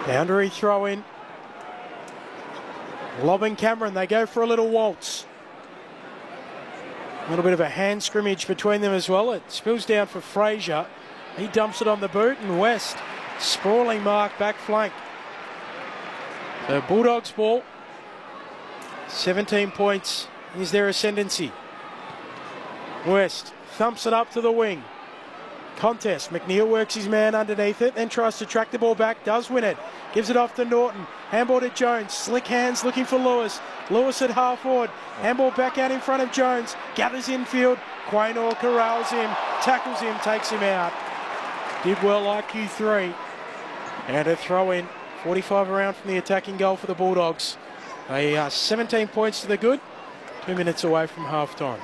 Boundary throw in. Lobb and Cameron, they go for a little waltz. A little bit of a hand scrimmage between them as well. It spills down for Fraser. He dumps it on the boot, and West sprawling mark back flank. So Bulldogs ball. 17 points is their ascendancy. West thumps it up to the wing. Contest. McNeil works his man underneath it, then tries to track the ball back, does win it. Gives it off to Norton. Handball to Jones. Slick hands looking for Lewis. Lewis at half forward. Handball back out in front of Jones. Gathers infield. Quaynor corrals him, tackles him, takes him out. Did well IQ3. And a throw in. 45 around from the attacking goal for the Bulldogs. 17 points to the good. 2 minutes away from half time.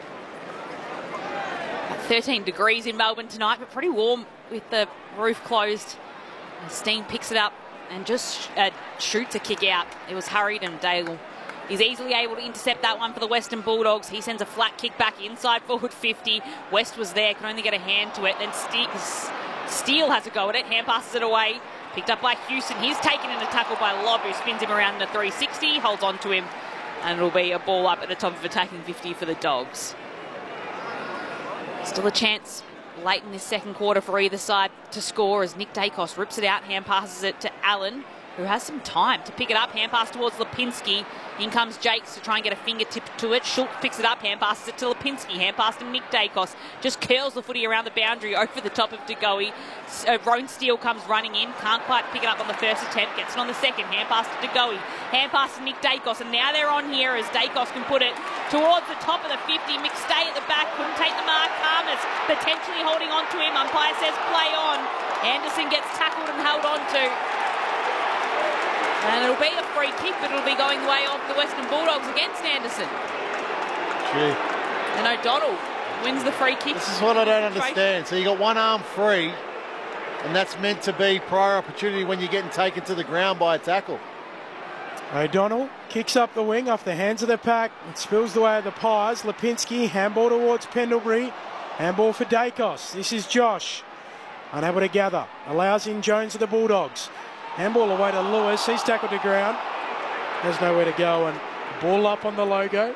13 degrees in Melbourne tonight, but pretty warm with the roof closed. Steen picks it up and just shoots a kick out. It was hurried, and Dale is easily able to intercept that one for the Western Bulldogs. He sends a flat kick back inside forward 50. West was there, can only get a hand to it. Then Steele has a go at it. Hand passes it away. Picked up by Houston. He's taken in a tackle by Lobb, who spins him around in the 360. Holds on to him, and it'll be a ball up at the top of attacking 50 for the Dogs. Still a chance late in this second quarter for either side to score as Nick Dacos rips it out, hand passes it to Allen, who has some time to pick it up. Hand pass towards Lipinski. In comes Jakes to try and get a fingertip to it. Schultz picks it up, hand passes it to Lipinski. Hand pass to Nick Dacos. Just curls the footy around the boundary over the top of DeGoey. Roan Steele comes running in. Can't quite pick it up on the first attempt. Gets it on the second. Hand pass to DeGoey. Hand pass to Nick Dacos. And now they're on here as Dacos can put it towards the top of the 50. McStay at the back. Couldn't take the mark. Harmas potentially holding on to him. Umpire says play on. Anderson gets tackled and held on to. And it'll be a free kick, but it'll be going the way of the Western Bulldogs against Anderson. Gee. And O'Donnell wins the free kick. This is what I don't understand. So you got one arm free, and that's meant to be prior opportunity when you're getting taken to the ground by a tackle. O'Donnell kicks up the wing off the hands of the pack. It spills the way of the Pies. Lipinski, handball towards Pendlebury. Handball for Dacos. This is Josh. Unable to gather. Allows in Jones of the Bulldogs. Handball away to Lewis. He's tackled to ground. There's nowhere to go, and ball up on the logo.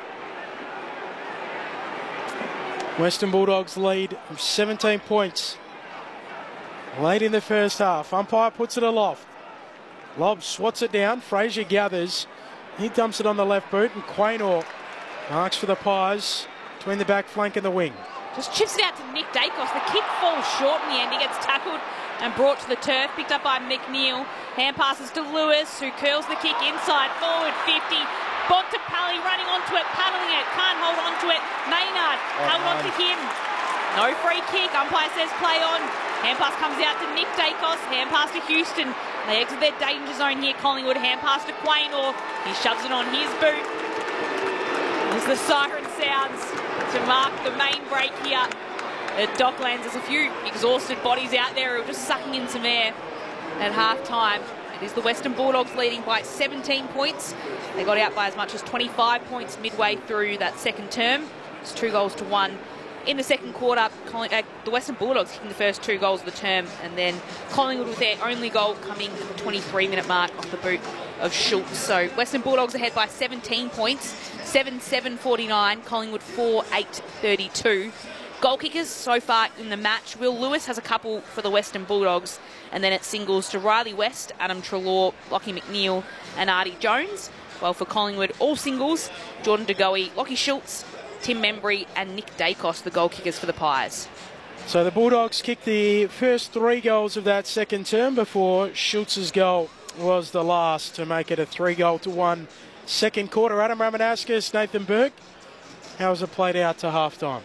Western Bulldogs lead of 17 points. Late in the first half. Umpire puts it aloft. Lobb swats it down. Fraser gathers. He dumps it on the left boot, and Quaynor marks for the Pies between the back flank and the wing. Just chips it out to Nick Dacos. The kick falls short in the end. He gets tackled and brought to the turf. Picked up by McNeil. Hand passes to Lewis, who curls the kick inside forward 50. Bontempelli running onto it, paddling it. Can't hold on to it. Maynard held on to him. No free kick. Umpire says play on. Hand pass comes out to Nick Dacos. Hand pass to Houston. They exit their danger zone here. Collingwood. Hand pass to Quaynor. He shoves it on his boot. As the siren sounds to mark the main break here at Docklands. There's a few exhausted bodies out there who are just sucking in some air at half-time. It is the Western Bulldogs leading by 17 points. They got out by as much as 25 points midway through that second term. It's 2-1 in the second quarter. The Western Bulldogs kicking the first 2 goals of the term, and then Collingwood with their only goal coming at the 23-minute mark off the boot of Schultz. So Western Bulldogs ahead by 17 points, 7-7-49, Collingwood 4-8-32. Goal kickers so far in the match. Will Lewis has a couple for the Western Bulldogs, and then it singles to Riley West, Adam Treloar, Lachie McNeil and Artie Jones. While for Collingwood, all singles, Jordan DeGoey, Lachie Schultz, Tim Membry and Nick Dacos, the goal kickers for the Pies. So the Bulldogs kicked the first 3 goals of that second term before Schultz's goal was the last to make it a 3-1 second quarter. Adam Ramanauskas, Nathan Burke, how has it played out to half-time?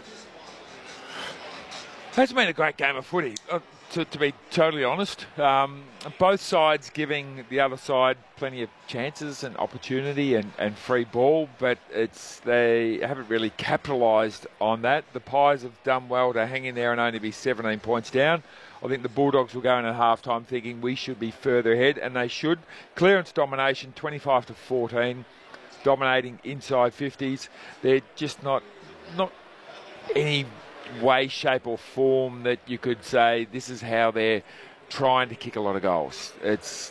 It's been a great game of footy, to be totally honest. Both sides giving the other side plenty of chances and opportunity and free ball, but they haven't really capitalised on that. The Pies have done well to hang in there and only be 17 points down. I think the Bulldogs will go in at half-time thinking we should be further ahead, and they should. Clearance domination, 25-14, dominating inside 50s. They're just not any way, shape or form that you could say this is how they're trying to kick a lot of goals. It's